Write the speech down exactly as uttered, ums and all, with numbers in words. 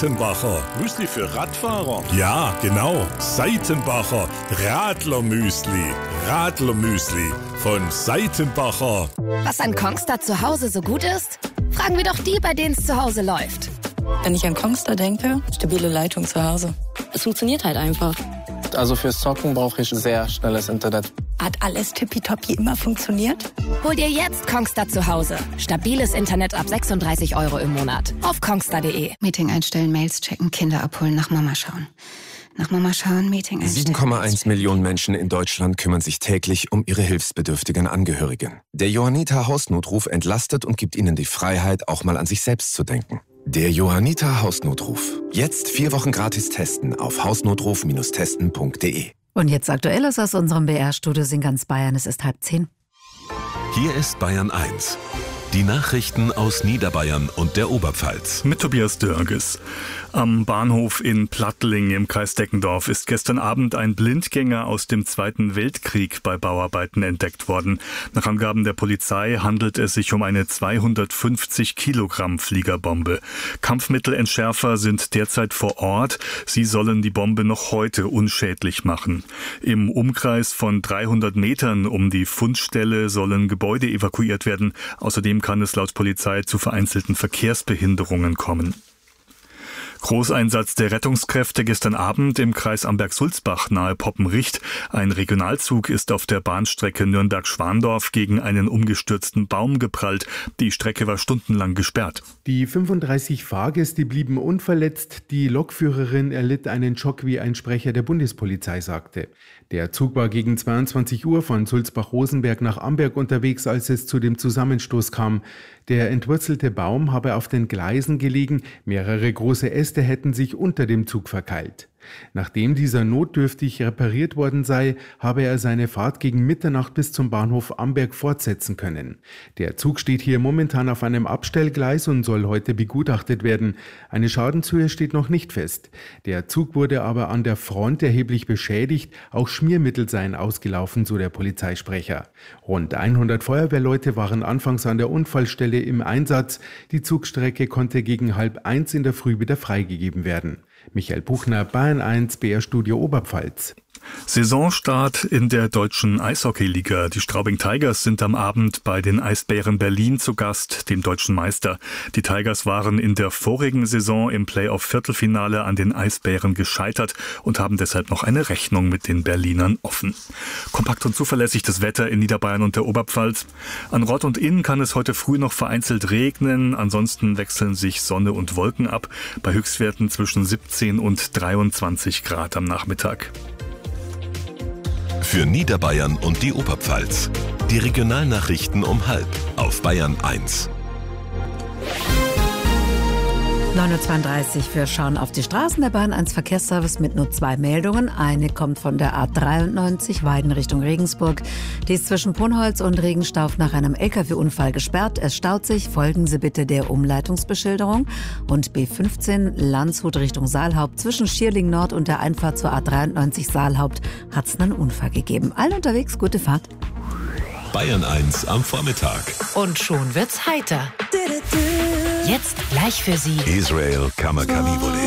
Seitenbacher. Müsli für Radfahrer? Ja, genau. Seitenbacher Radlermüsli. Radlermüsli von Seitenbacher. Was an Kongstar zu Hause so gut ist? Fragen wir doch die, bei denen es zu Hause läuft. Wenn ich an Kongstar denke, stabile Leitung zu Hause. Es funktioniert halt einfach. Also fürs Zocken brauche ich sehr schnelles Internet. Hat alles tippitoppi immer funktioniert? Hol dir jetzt Kongstar zu Hause. Stabiles Internet ab sechsunddreißig Euro im Monat. Auf kongstar punkt de. Meeting einstellen, Mails checken, Kinder abholen, nach Mama schauen. Nach Mama schauen, Meeting einstellen. sieben Komma eins Millionen Menschen in Deutschland kümmern sich täglich um ihre hilfsbedürftigen Angehörigen. Der Johanniter Hausnotruf entlastet und gibt ihnen die Freiheit, auch mal an sich selbst zu denken. Der Johanniter Hausnotruf. Jetzt vier Wochen gratis testen auf hausnotruf Bindestrich testen Punkt de. Und jetzt Aktuelles aus unserem B R-Studio in ganz Bayern. Es ist halb zehn. Hier ist Bayern eins. Die Nachrichten aus Niederbayern und der Oberpfalz. Mit Tobias Dörges. Am Bahnhof in Plattling im Kreis Deckendorf ist gestern Abend ein Blindgänger aus dem Zweiten Weltkrieg bei Bauarbeiten entdeckt worden. Nach Angaben der Polizei handelt es sich um eine zweihundertfünfzig Kilogramm Fliegerbombe. Kampfmittelentschärfer sind derzeit vor Ort. Sie sollen die Bombe noch heute unschädlich machen. Im Umkreis von dreihundert Metern um die Fundstelle sollen Gebäude evakuiert werden. Außerdem kann es laut Polizei zu vereinzelten Verkehrsbehinderungen kommen. Großeinsatz der Rettungskräfte gestern Abend im Kreis Amberg-Sulzbach nahe Poppenricht. Ein Regionalzug ist auf der Bahnstrecke Nürnberg-Schwandorf gegen einen umgestürzten Baum geprallt. Die Strecke war stundenlang gesperrt. Die fünfunddreißig Fahrgäste blieben unverletzt. Die Lokführerin erlitt einen Schock, wie ein Sprecher der Bundespolizei sagte. Der Zug war gegen zweiundzwanzig Uhr von Sulzbach-Rosenberg nach Amberg unterwegs, als es zu dem Zusammenstoß kam. Der entwurzelte Baum habe auf den Gleisen gelegen, mehrere große Äste hätten sich unter dem Zug verkeilt. Nachdem dieser notdürftig repariert worden sei, habe er seine Fahrt gegen Mitternacht bis zum Bahnhof Amberg fortsetzen können. Der Zug steht hier momentan auf einem Abstellgleis und soll heute begutachtet werden. Eine Schadenshöhe steht noch nicht fest. Der Zug wurde aber an der Front erheblich beschädigt, auch Schmiermittel seien ausgelaufen, so der Polizeisprecher. Rund hundert Feuerwehrleute waren anfangs an der Unfallstelle im Einsatz. Die Zugstrecke konnte gegen halb eins in der Früh wieder freigegeben werden. Michael Buchner, Bayern eins, B R-Studio Oberpfalz. Saisonstart in der deutschen Eishockeyliga. Die Straubing Tigers sind am Abend bei den Eisbären Berlin zu Gast, dem deutschen Meister. Die Tigers waren in der vorigen Saison im Playoff-Viertelfinale an den Eisbären gescheitert und haben deshalb noch eine Rechnung mit den Berlinern offen. Kompakt und zuverlässig das Wetter in Niederbayern und der Oberpfalz. An Rott und Inn kann es heute früh noch vereinzelt regnen. Ansonsten wechseln sich Sonne und Wolken ab. Bei Höchstwerten zwischen siebzehn und dreiundzwanzig Grad am Nachmittag. Für Niederbayern und die Oberpfalz. Die Regionalnachrichten um halb auf Bayern eins. neun Uhr zweiunddreißig, wir schauen auf die Straßen der Bayern eins Verkehrsservice mit nur zwei Meldungen. Eine kommt von der A dreiundneunzig Weiden Richtung Regensburg. Die ist zwischen Punholz und Regenstauf nach einem L K W-Unfall gesperrt. Es staut sich. Folgen Sie bitte der Umleitungsbeschilderung. Und B fünfzehn Landshut Richtung Saalhaupt zwischen Schierling Nord und der Einfahrt zur A dreiundneunzig Saalhaupt hat es einen Unfall gegeben. Allen unterwegs, gute Fahrt. Bayern eins am Vormittag. Und schon wird's heiter. Jetzt gleich für Sie Israel Kamakawiwolle.